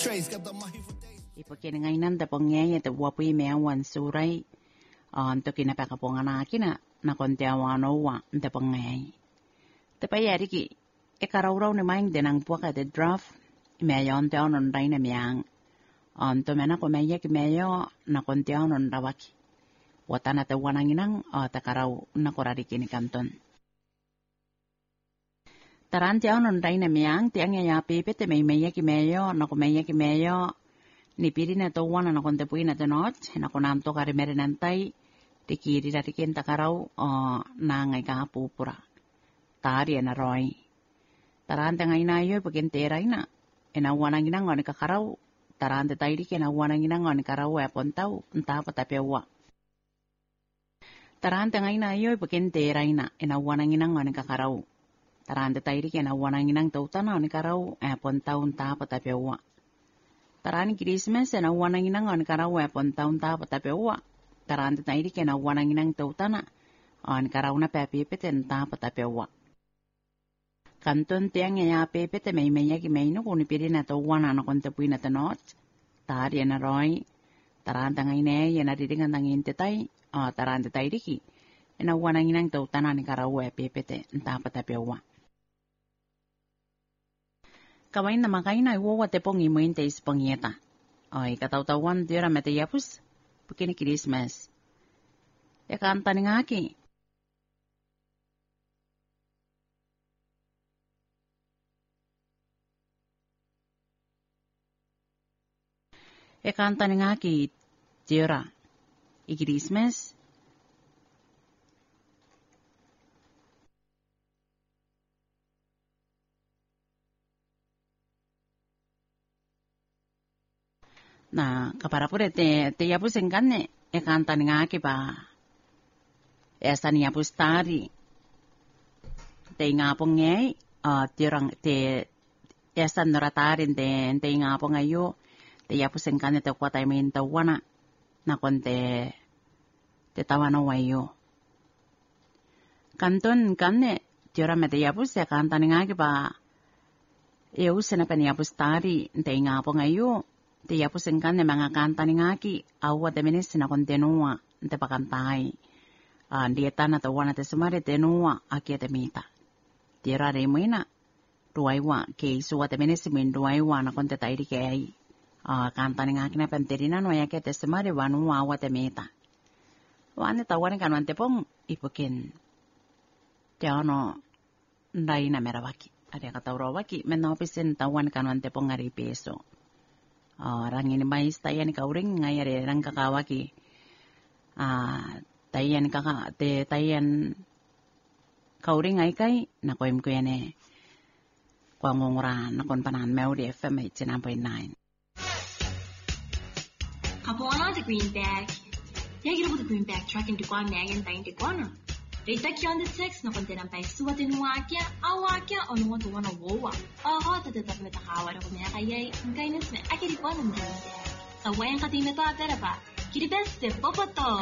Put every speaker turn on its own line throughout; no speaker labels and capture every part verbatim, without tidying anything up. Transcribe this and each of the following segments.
Ipakin ngainan te pongye te wapi meawan surai untuk kina pakapongan akina na kontiawan owa te pongye. Te payari ki e karaurau ni maing denang puaka te draft meayon te onon raina meang onto mena ko meya ki meyo na kontiawan rawaki. Watana te wananginang o te karau na korari kini kanton. Taranti onon raina meang tiang ya pepe te mei meya ki meyo na ko meya ki meyo ni piri na to wana na konte pui na te not na ko nanto kare mere nantai te kiri rari ken takarau o na ngai ka pupura tari na roi tarante ngai na yo peken te raina ena wana ngina ngone ka karau tarante tairi ken wana ngina ngone karau e pontau nta pa tapewa tarante ngai na yo peken te raina ena wana ngina ngone ka karau tarante tairi ken wana ngina tautana ngone karau e pontau nta pa tapewa Tarani Christmas na wananginang on karawa pon taon ta patapewa. Tarante tairi kena wananginang tautana on karauna pepepeten ta patapewa. Kanton tiang ya pepete may maya ki may no kung ipiri na to wana na kontapuin na tanot. Tari na roy. Tarante ngay ne yan nariringan ng intetay. O tarante tairi ki. Na wananginang tautana ni karawa pepete ta patapewa. Kawain na makain ay wawa te pong imuin te ispangyeta. Ay katautawan tira mete yapus. Pukini Christmas. E kanta ni ngaki. E kanta ni ngaki tira. I Christmas. Na kaparapure te te yapus engkane e kanta nga ki ba e sani yapus tari te ngapong ngai a tirang te e san noratarin te te ngapong ayo te yapus engkane te kwata min tawana na konte te tawana wayo kanton kanne tira me te yapus e kanta nga ki ba e usena pen yapus tari te ngapong ayo te yapus engkane mga kanta ni ngaki awa te menes na kontenua te pakantai uh, dieta na tawana te sumare te nua aki te mita tira re muina duaiwa ke suwa te menes min duaiwa na konte tairi ke ai uh, kanta ni ngaki na penterina no ya ke te sumare wanua awa te mita wane tawana kan te pong ipukin te ono ndai na merawaki ada kata urawaki menopisen tawan kan te pong ngari peso Oh, rangin mais tayan kauring ngayari rang kakawaki. Ah, tayan kaka te tayan kauring ay kay nakoim ko yan eh. Kwangongura nakon panan meu di F M eighty-nine point nine.
Kapona the greenback. Yagi ro the greenback tracking to kwa megan tayin te kono. Rita ki on the text na kontenang pa suwatin wakia awakia on mo to wana wowa. Aha tatatap na takawa na kumaya kayay ang kainis na akiri ko ng greenback. Sa wayang kating na to atara pa. Kiribeste popoto.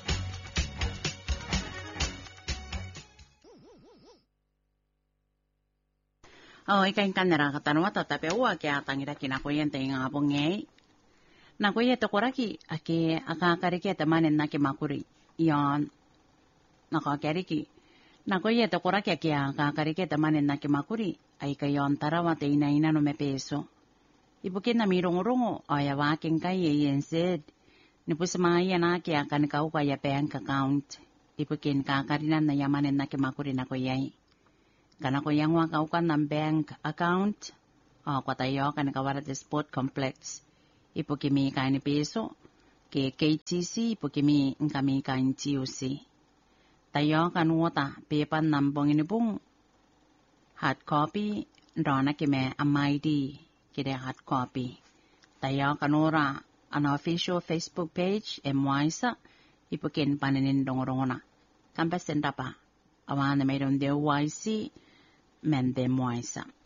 Oh, ikain kanera katanwa tatape uwa kaya tangira kinakuyen tayo nga abong ngay. Nakuya to koraki aki akakari kaya tamanin na kimakuri. Iyon. Nakakariki. Nakoye to koraki kia kakariki tamanin na kimakuri ay kayon tarawa te ina ina no me peso. Ibukin na mirong-rongo ay awaking kay yensid. Nipusmaya na kia kanikaw kaya bank account. Ibukin kakarinan na yamanin na kimakuri na koyay. Kanakuyang wakaw ka ng bank account. O kwatayo kanikawara te sport complex. Ipukimi kain ni peso. Ke K T C ipukimi kami kain T U C. Tayo kanuota pepan nambong inibong hard copy rona kime amaidi kide hard copy. Tayo kanura an official Facebook page M Y S A ipukin paninin dongorongona. Kampasin pa awan na mayroon de Y C men de M Y S A.